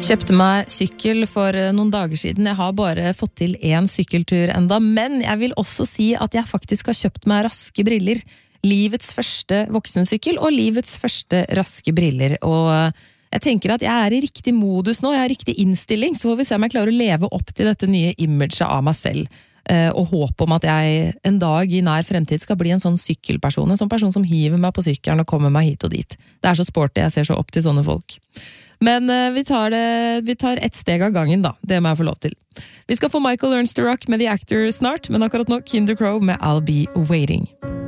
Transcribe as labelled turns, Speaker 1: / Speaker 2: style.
Speaker 1: Kjøpte meg sykkel for noen dager siden. Jeg har bare fått til en sykkeltur enda, men jeg vil også si at jeg faktisk har kjøpt meg raske briller. Livets første voksensykkel og livets første raske briller. Og jeg tenker at jeg er i riktig modus nå, jeg har riktig innstilling, så får vi se om jeg klarer å leve opp til dette nye imaget av meg selv. Og håpe om at jeg en dag i nær fremtid skal bli en sånn sykkelperson, en sånn person som hiver meg på sykkelen og kommer meg hit og dit. Det er så sporty, jeg ser så opp til sånne folk. Men vi tar ett steg av gangen da, det må jeg få lov til. Vi skal få Michael Learns to Rock med The Actor snart, men akkurat nå Kinder Crow med I'll Be Waiting.